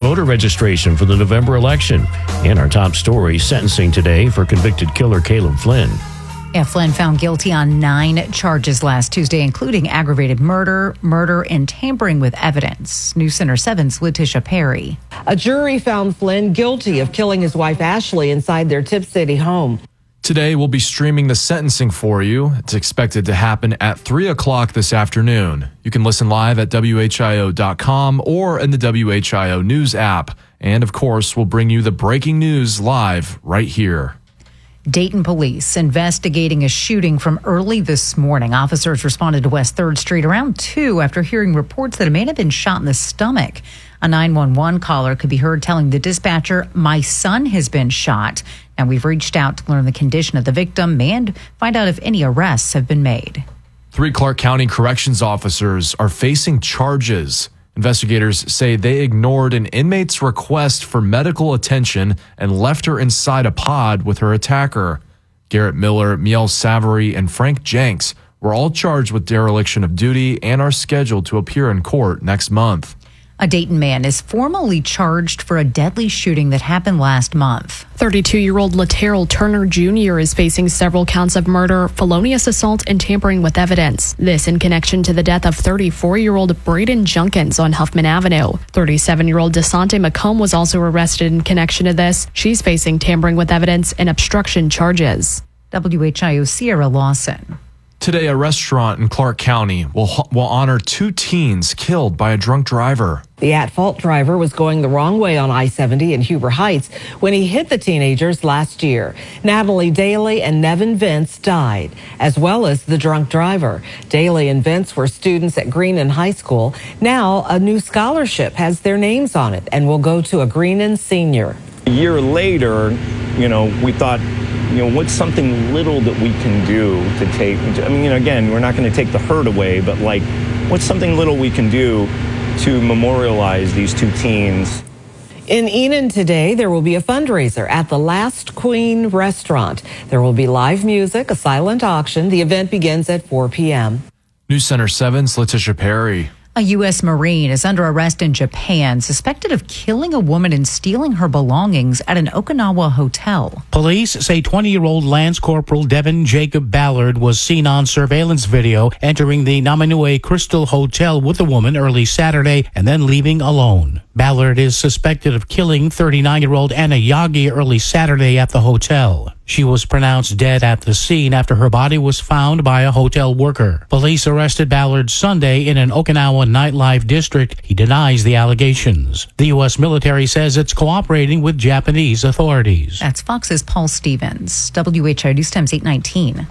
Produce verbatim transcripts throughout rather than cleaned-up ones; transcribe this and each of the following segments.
voter registration for the November election. And our top story, sentencing today for convicted killer Caleb Flynn. Yeah, Flynn found guilty on nine charges last Tuesday, including aggravated murder, murder, and tampering with evidence. News Center seven's Letitia Perry. A jury found Flynn guilty of killing his wife Ashley inside their Tip City home. Today, we'll be streaming the sentencing for you. It's expected to happen at three o'clock this afternoon. You can listen live at W H I O dot com or in the W H I O News app. And, of course, we'll bring you the breaking news live right here. Dayton police investigating a shooting from early this morning. Officers responded to West third Street around two after hearing reports that a man had been shot in the stomach. A nine one one caller could be heard telling the dispatcher, "My son has been shot." And we've reached out to learn the condition of the victim and find out if any arrests have been made. Three Clark County corrections officers are facing charges. Investigators say they ignored an inmate's request for medical attention and left her inside a pod with her attacker. Garrett Miller, Miel Savory, and Frank Jenks were all charged with dereliction of duty and are scheduled to appear in court next month. A Dayton man is formally charged for a deadly shooting that happened last month. thirty-two-year-old Laterrell Turner Junior is facing several counts of murder, felonious assault, and tampering with evidence. This in connection to the death of thirty-four-year-old Braden Junkins on Huffman Avenue. thirty-seven-year-old DeSante McComb was also arrested in connection to this. She's facing tampering with evidence and obstruction charges. W H I O Sierra Lawson. Today, a restaurant in Clark County will will honor two teens killed by a drunk driver. The at-fault driver was going the wrong way on I seventy in Huber Heights when he hit the teenagers last year. Natalie Daly and Nevin Vince died, as well as the drunk driver. Daly and Vince were students at Greenon High School. Now, a new scholarship has their names on it and will go to a Greenon senior. A year later, you know, we thought, you know, what's something little that we can do to take, I mean, you know, again, we're not going to take the hurt away, but like, what's something little we can do to memorialize these two teens? In Enon today, there will be a fundraiser at the Last Queen restaurant. There will be live music, a silent auction. The event begins at four p.m. News Center seven's Letitia Perry. A U S Marine is under arrest in Japan, suspected of killing a woman and stealing her belongings at an Okinawa hotel. Police say twenty-year-old Lance Corporal Devin Jacob Ballard was seen on surveillance video entering the Namanue Crystal Hotel with the woman early Saturday and then leaving alone. Ballard is suspected of killing thirty-nine-year-old Anna Yagi early Saturday at the hotel. She was pronounced dead at the scene after her body was found by a hotel worker. Police arrested Ballard Sunday in an Okinawa nightlife district. He denies the allegations. The U S military says it's cooperating with Japanese authorities. That's Fox's Paul Stevens. W H I O News Times eight nineteen.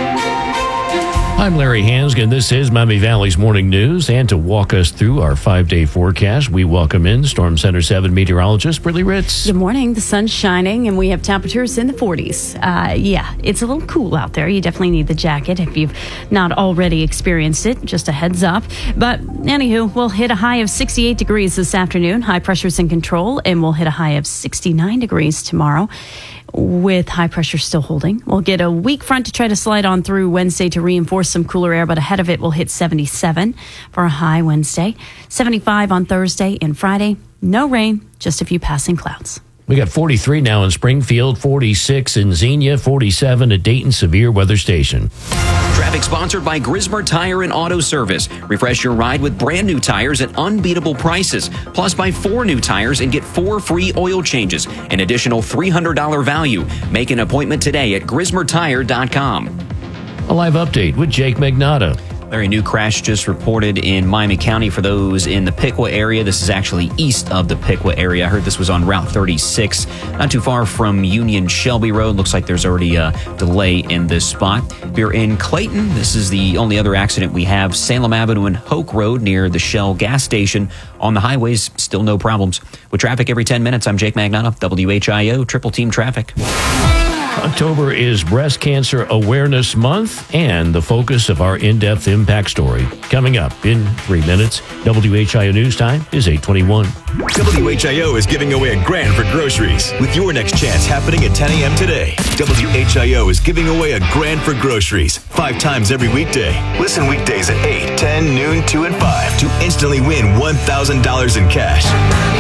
I'm Larry Hansgen. This is Miami Valley's Morning News. And to walk us through our five-day forecast, we welcome in Storm Center seven meteorologist Brittany Ritz. Good morning. The sun's shining, and we have temperatures in the forties. Uh, yeah, it's a little cool out there. You definitely need the jacket if you've not already experienced it. Just a heads up. But anywho, we'll hit a high of sixty-eight degrees this afternoon. High pressure's in control, and we'll hit a high of sixty-nine degrees tomorrow, with high pressure still holding. We'll get a weak front to try to slide on through Wednesday to reinforce some cooler air, but ahead of it we'll hit seventy-seven for a high Wednesday, seventy-five on Thursday and Friday. No rain, just a few passing clouds. We got forty-three now in Springfield, forty-six in Xenia, forty-seven at Dayton Severe Weather Station. Traffic sponsored by Grismer Tire and Auto Service. Refresh your ride with brand new tires at unbeatable prices. Plus, buy four new tires and get four free oil changes. An additional three hundred dollars value. Make an appointment today at grismer tire dot com. A live update with Jake Magnotta. Larry, new crash just reported in Miami County for those in the Piqua area. This is actually east of the Piqua area. I heard this was on Route thirty-six, not too far from Union Shelby Road. Looks like there's already a delay in this spot. If you're in Clayton, this is the only other accident we have. Salem Avenue and Hoke Road near the Shell gas station. On the highways, still no problems. With traffic every ten minutes, I'm Jake Magnotta, W H I O, Triple Team Traffic. October is Breast Cancer Awareness Month, and the focus of our in-depth impact story. Coming up in three minutes, W H I O News Time is eight twenty-one. W H I O is giving away a grand for groceries with your next chance happening at ten a.m. today. W H I O is giving away a grand for groceries five times every weekday. Listen weekdays at eight, ten, noon, two, and five to instantly win one thousand dollars in cash.